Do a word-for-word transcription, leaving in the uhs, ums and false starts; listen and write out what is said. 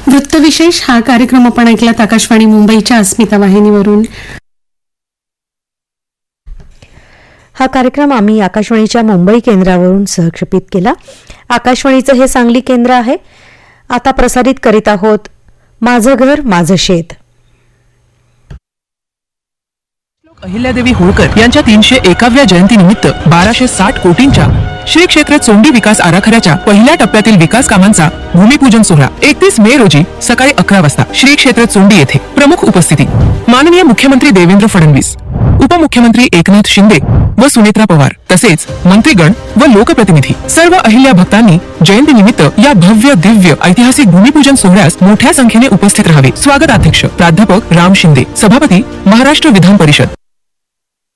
वृत्तविशेष हा कार्यक्रम आपण ऐकलात आकाशवाणी मुंबईच्या अस्मिता वाहिनीवरून. हा कार्यक्रम आम्ही आकाशवाणीच्या मुंबई केंद्रावरून सहक्षेपित केला. आकाशवाणीचं हे सांगली केंद्र आहे. आता प्रसारित करीत आहोत माझं घर माझं शेत. अहिल्यादेवी होळकर यांच्या तीनशे एकाव्या जयंतीनिमित्त बाराशे साठ कोटींच्या श्री क्षेत्र चोंडी विकास आराखड्याच्या पहिल्या टप्प्यातील विकास कामांचा भूमिपूजन सोहळा एकतीस मे रोजी सकाळी अकरा वाजता श्री क्षेत्र चोंडी येथे. प्रमुख उपस्थिती माननीय मुख्यमंत्री देवेंद्र फडणवीस, उपमुख्यमंत्री एकनाथ शिंदे व सुनेत्रा पवार, तसेच मंत्रीगण व लोकप्रतिनिधी. सर्व अहिल्या भक्तांनी जयंतीनिमित्त या भव्य दिव्य ऐतिहासिक भूमिपूजन सोहळ्यास मोठ्या संख्येने उपस्थित राहावे. स्वागताध्यक्ष प्राध्यापक राम शिंदे, सभापती महाराष्ट्र विधान परिषद.